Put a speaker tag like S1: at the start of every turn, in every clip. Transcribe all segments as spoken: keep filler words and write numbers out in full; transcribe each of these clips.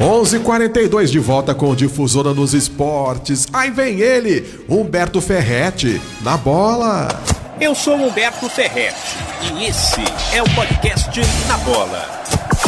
S1: onze e quarenta e dois de volta com Difusora nos Esportes. Aí vem ele, Humberto Ferretti, na bola.
S2: Eu sou Humberto Ferretti e esse é o podcast Na Bola.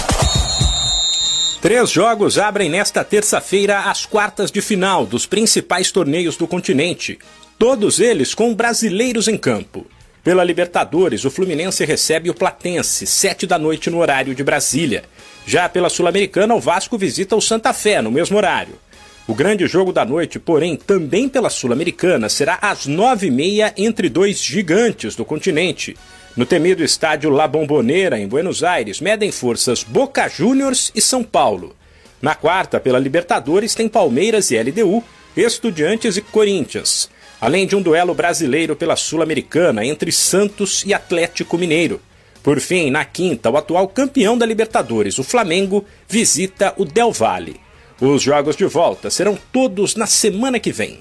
S2: Três jogos abrem nesta terça-feira as quartas de final dos principais torneios do continente. Todos eles com brasileiros em campo. Pela Libertadores, o Fluminense recebe o Platense, sete da noite no horário de Brasília. Já pela Sul-Americana, o Vasco visita o Santa Fé no mesmo horário. O grande jogo da noite, porém, também pela Sul-Americana, será às nove e meia entre dois gigantes do continente. No temido estádio La Bombonera, em Buenos Aires, medem forças Boca Juniors e São Paulo. Na quarta, pela Libertadores, tem Palmeiras e L D U, Estudiantes e Corinthians. Além de um duelo brasileiro pela Sul-Americana entre Santos e Atlético Mineiro. Por fim, na quinta, o atual campeão da Libertadores, o Flamengo, visita o Del Valle. Os jogos de volta serão todos na semana que vem.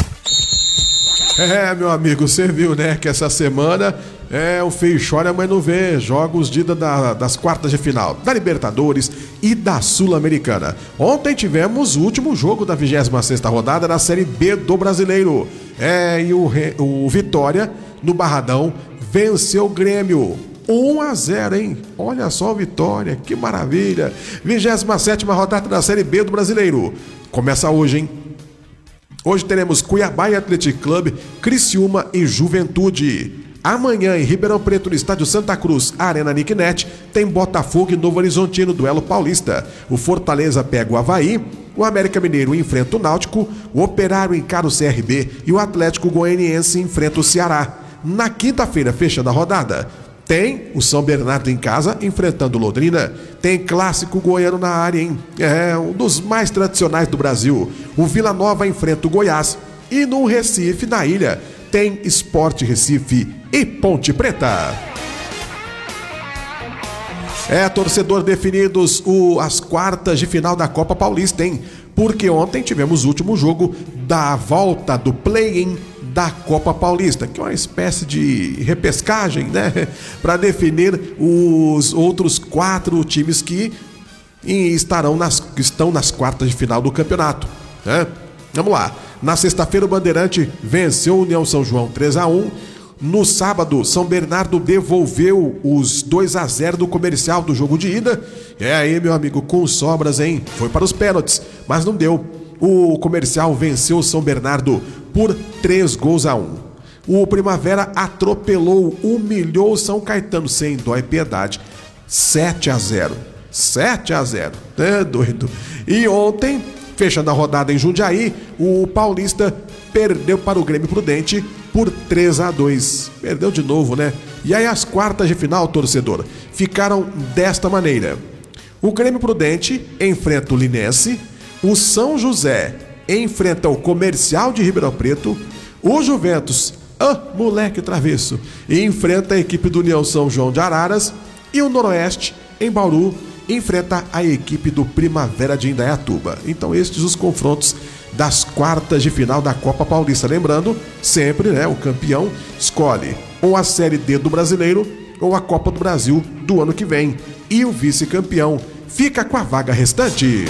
S1: É, meu amigo, você viu, né, que essa semana é o feio chora, mas não vê jogos de, da, das quartas de final da Libertadores e da Sul-Americana. Ontem tivemos o último jogo da vigésima sexta rodada da Série B do Brasileiro. É, e o, o Vitória, no Barradão, venceu o Grêmio. um a zero, hein? Olha só o Vitória, que maravilha. vigésima sétima rodada da Série B do Brasileiro. Começa hoje, hein? Hoje teremos Cuiabá e Atlético Clube, Criciúma e Juventude. Amanhã, em Ribeirão Preto, no estádio Santa Cruz, Arena Nicknet, tem Botafogo e Novo Horizontino, duelo paulista. O Fortaleza pega o Avaí, o América Mineiro enfrenta o Náutico, o Operário encara o C R B e o Atlético Goianiense enfrenta o Ceará. Na quinta-feira, fechando a rodada, tem o São Bernardo em casa enfrentando o Londrina. Tem clássico goiano na área, hein? É um dos mais tradicionais do Brasil. O Vila Nova enfrenta o Goiás. E no Recife, na ilha, tem Sport Recife e Ponte Preta. É, torcedor, definidos o, as quartas de final da Copa Paulista, hein? Porque ontem tivemos o último jogo da volta do play-in da Copa Paulista, que é uma espécie de repescagem, né? Para definir os outros quatro times que estarão nas, estão nas quartas de final do campeonato, né? Vamos lá. Na sexta-feira, o Bandeirante venceu o União São João três a um. No sábado, São Bernardo devolveu os dois a zero do Comercial do jogo de ida. É aí, meu amigo, com sobras, hein? Foi para os pênaltis, mas não deu. O Comercial venceu o São Bernardo por três gols a um. O Primavera atropelou, humilhou o São Caetano sem dó e piedade. sete a zero. sete a zero. É doido. E ontem, fechando a rodada em Jundiaí, o Paulista perdeu para o Grêmio Prudente por três a dois. Perdeu de novo, né? E aí as quartas de final, torcedor, ficaram desta maneira. O Grêmio Prudente enfrenta o Linense, o São José enfrenta o Comercial de Ribeirão Preto, o Juventus, ah, moleque travesso, enfrenta a equipe do União São João de Araras e o Noroeste, em Bauru, enfrenta a equipe do Primavera de Indaiatuba. Então estes os confrontos das quartas de final da Copa Paulista. Lembrando, sempre, né, o campeão escolhe ou a Série D do Brasileiro ou a Copa do Brasil do ano que vem. E o vice-campeão fica com a vaga restante.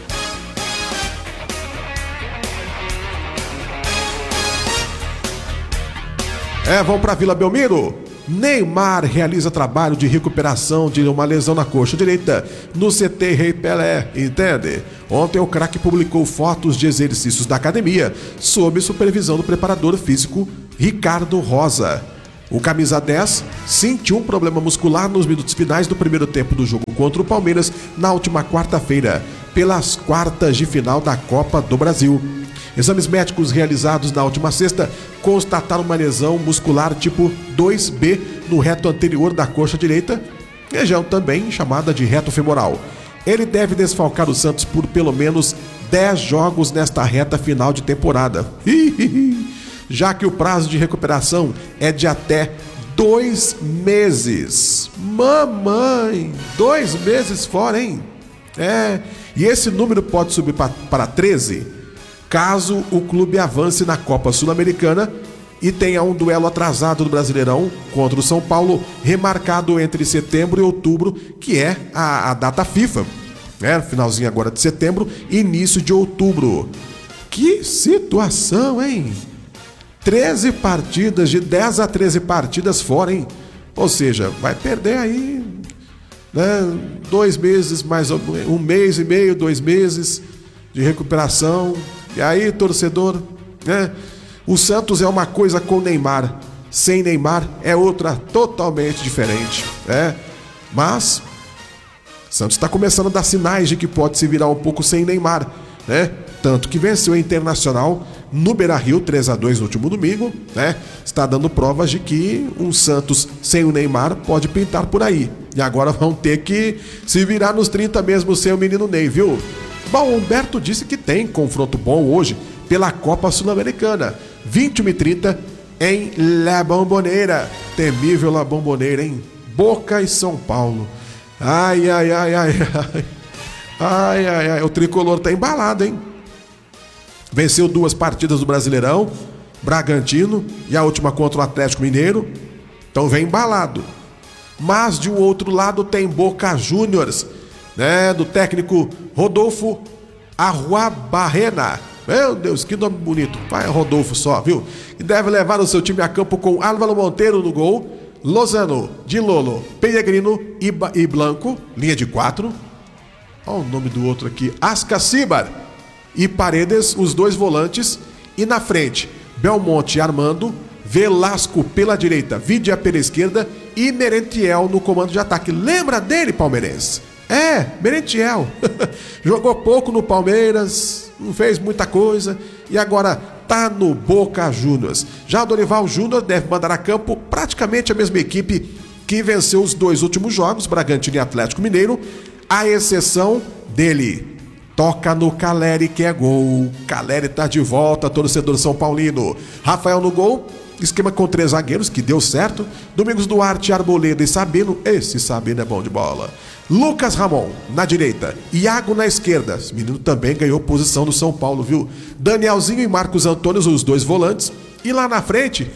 S1: É, vamos para Vila Belmiro. Neymar realiza trabalho de recuperação de uma lesão na coxa direita no C T Rei Pelé, entende? Ontem o craque publicou fotos de exercícios da academia sob supervisão do preparador físico Ricardo Rosa. O camisa dez sentiu um problema muscular nos minutos finais do primeiro tempo do jogo contra o Palmeiras na última quarta-feira, pelas quartas de final da Copa do Brasil. Exames médicos realizados na última sexta constataram uma lesão muscular tipo dois B no reto anterior da coxa direita, região também chamada de reto femoral. Ele deve desfalcar o Santos por pelo menos dez jogos nesta reta final de temporada, já que o prazo de recuperação é de até dois meses. Mamãe, dois meses fora, hein? É, e esse número pode subir para treze caso o clube avance na Copa Sul-Americana e tenha um duelo atrasado do Brasileirão contra o São Paulo, remarcado entre setembro e outubro, que é a, a data FIFA. É, finalzinho agora de setembro, início de outubro. Que situação, hein? treze partidas, de dez a treze partidas fora, hein? Ou seja, vai perder aí, né, dois meses, mais um mês e meio, dois meses de recuperação. E aí, torcedor, né? O Santos é uma coisa com Neymar, sem Neymar é outra totalmente diferente, né? Mas Santos está começando a dar sinais de que pode se virar um pouco sem Neymar, né? Tanto que venceu o Internacional no Beira-Rio três a dois no último domingo, né? Está dando provas de que um Santos sem o Neymar pode pintar por aí. E agora vão ter que se virar nos trinta mesmo sem o menino Ney, viu? Bom, o Humberto disse que tem confronto bom hoje pela Copa Sul-Americana. vinte e uma e trinta em La Bombonera. Temível La Bombonera, hein? Boca e São Paulo. Ai, ai, ai, ai, ai. Ai, ai, ai. O tricolor tá embalado, hein? Venceu duas partidas do Brasileirão, Bragantino e a última contra o Atlético Mineiro. Então vem embalado. Mas de um outro lado tem Boca Juniors, né? Do técnico Rodolfo Arruabarrena. Meu Deus, que nome bonito. Vai Rodolfo só, viu? E deve levar o seu time a campo com Álvaro Monteiro no gol, Lozano, Di Lolo, Pellegrino e, e Blanco, linha de quatro. Olha o nome do outro aqui, Ascacibar e Paredes, os dois volantes. E na frente, Belmonte e Armando, Velasco pela direita, Vidia pela esquerda e Merentiel no comando de ataque. Lembra dele, palmeirense? É, Merentiel. Jogou pouco no Palmeiras, não fez muita coisa e agora tá no Boca Juniors. Já o Dorival Júnior deve mandar a campo praticamente a mesma equipe que venceu os dois últimos jogos, Bragantino e Atlético Mineiro, à exceção dele. Toca no Caleri que é gol. Caleri tá de volta, torcedor São Paulino. Rafael no gol. Esquema com três zagueiros, que deu certo. Domingos Duarte, Arboleda e Sabino. Esse Sabino é bom de bola. Lucas Ramon na direita. Iago na esquerda. Esse menino também ganhou posição no São Paulo, viu? Danielzinho e Marcos Antônio, os dois volantes. E lá na frente,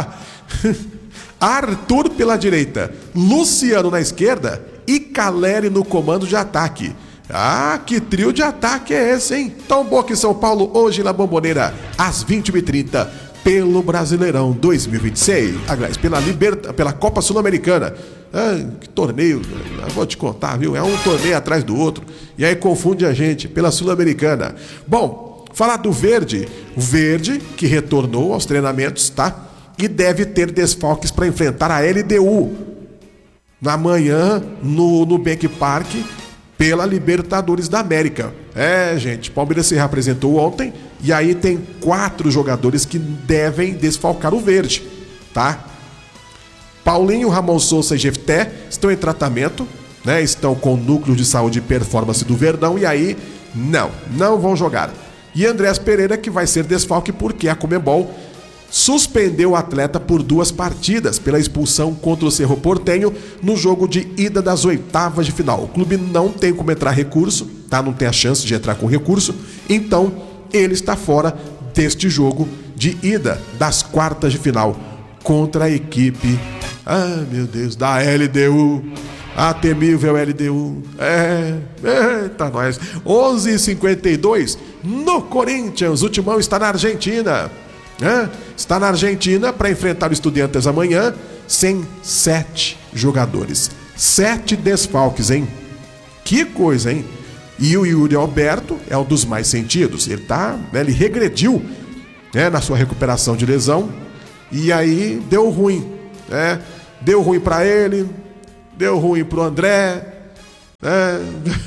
S1: Arthur pela direita. Luciano na esquerda. E Caleri no comando de ataque. Ah, que trio de ataque é esse, hein? Tão Boca e São Paulo hoje na Bombonera, às vinte e uma e trinta. Pelo Brasileirão dois mil e vinte e seis, aliás, pela, Liberta, pela Copa Sul-Americana. Ah, que torneio, eu vou te contar, viu? É um torneio atrás do outro, e aí confunde a gente, pela Sul-Americana. Bom, falar do Verde, o Verde que retornou aos treinamentos, tá? E deve ter desfalques para enfrentar a L D U na manhã no, no Bank Park pela Libertadores da América. É, gente, Palmeiras se reapresentou ontem e aí tem quatro jogadores que devem desfalcar o Verde, tá? Paulinho, Ramon Souza e Jefté estão em tratamento, né? Estão com o núcleo de saúde e performance do Verdão e aí não, não vão jogar. E Andrés Pereira que vai ser desfalque porque a Conmebol suspendeu o atleta por duas partidas pela expulsão contra o Cerro Porteño no jogo de ida das oitavas de final. O clube não tem como entrar recurso, tá? Não tem a chance de entrar com recurso, então ele está fora deste jogo de ida das quartas de final contra a equipe, ah, meu Deus, da L D U, a temível L D U. É, eita nós. onze e cinquenta e dois no Corinthians, o Timão está na Argentina. É, está na Argentina para enfrentar o Estudiantes amanhã sem sete jogadores. Sete desfalques, hein? Que coisa, hein? E o Yuri Alberto é um dos mais sentidos. Ele tá, ele regrediu, né, na sua recuperação de lesão e aí deu ruim, né? Deu ruim para ele, deu ruim pro André, né?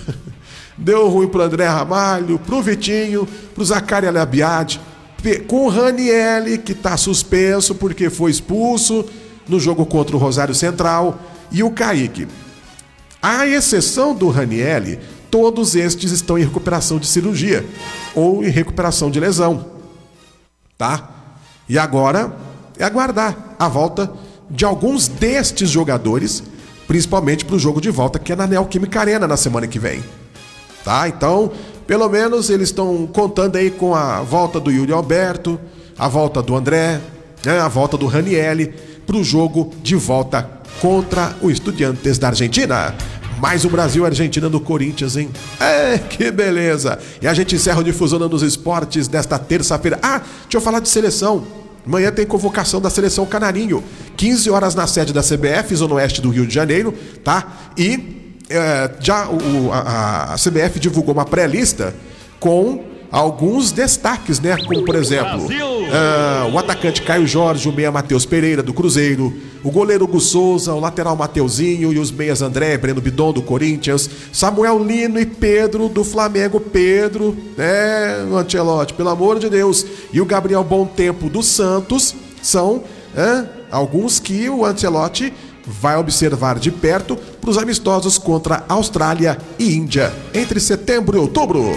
S1: Deu ruim pro André Ramalho, pro Vitinho, pro Zaccaria Labiade, com o Ranielli, que está suspenso porque foi expulso no jogo contra o Rosário Central, e o Kaique. À exceção do Ranielli, todos estes estão em recuperação de cirurgia ou em recuperação de lesão, tá? E agora é aguardar a volta de alguns destes jogadores, principalmente para o jogo de volta que é na Neoquímica Arena na semana que vem, tá? Então, pelo menos eles estão contando aí com a volta do Yuri Alberto, a volta do André, né, a volta do Ranielli para o jogo de volta contra o Estudiantes da Argentina. mais o Brasil e a Argentina no Corinthians, hein? É, que beleza! E a gente encerra o Difusora nos Esportes desta terça-feira. Ah, deixa eu falar de seleção. Amanhã tem convocação da Seleção Canarinho. quinze horas na sede da C B F, Zona Oeste do Rio de Janeiro, tá? E é, já o, a, a C B F divulgou uma pré-lista com alguns destaques, né? Como, por exemplo, uh, o atacante Caio Jorge, o meia Matheus Pereira, do Cruzeiro, o goleiro Hugo Souza, o lateral Mateuzinho e os meias André, Breno Bidon, do Corinthians, Samuel Lino e Pedro, do Flamengo. Pedro, né, Ancelotti, pelo amor de Deus. E o Gabriel Bom Tempo, do Santos, são uh, alguns que o Ancelotti vai observar de perto para os amistosos contra Austrália e Índia, entre setembro e outubro.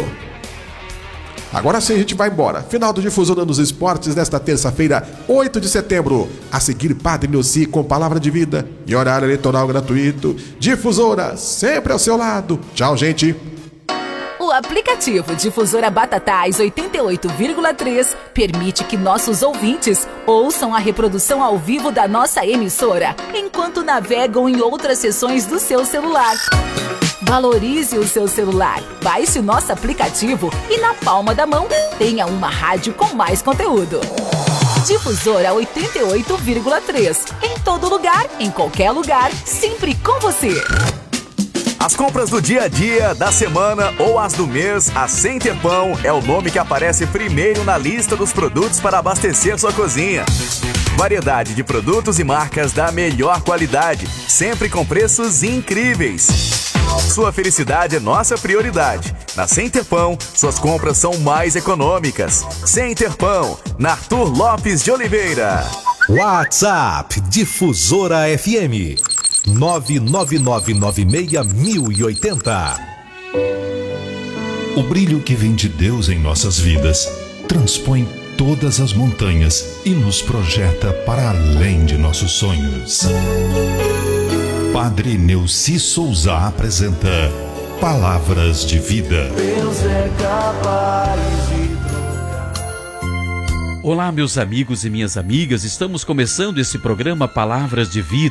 S1: Agora sim a gente vai embora. Final do Difusora nos Esportes desta terça-feira, oito de setembro. A seguir, Padre Nilci com Palavra de Vida e horário eleitoral gratuito. Difusora, sempre ao seu lado. Tchau, gente.
S3: O aplicativo Difusora Batatais oitenta e oito vírgula três permite que nossos ouvintes ouçam a reprodução ao vivo da nossa emissora, enquanto navegam em outras seções do seu celular. Valorize o seu celular, baixe o nosso aplicativo e na palma da mão tenha uma rádio com mais conteúdo. Difusora oitenta e oito vírgula três, em todo lugar, em qualquer lugar, sempre com você.
S4: As compras do dia a dia, da semana ou as do mês, a Center Pão é o nome que aparece primeiro na lista dos produtos para abastecer sua cozinha. Variedade de produtos e marcas da melhor qualidade, sempre com preços incríveis. Sua felicidade é nossa prioridade. Na Center Pão, suas compras são mais econômicas. Center Pão, na Arthur Lopes de Oliveira.
S5: WhatsApp Difusora F M nove nove nove nove seis mil e oitenta.
S6: O brilho que vem de Deus em nossas vidas transpõe todas as montanhas e nos projeta para além de nossos sonhos. Padre Nilci Souza apresenta Palavras de Vida.
S7: Deus é capaz de trocar.
S8: Olá, meus amigos e minhas amigas, estamos começando esse programa Palavras de Vida.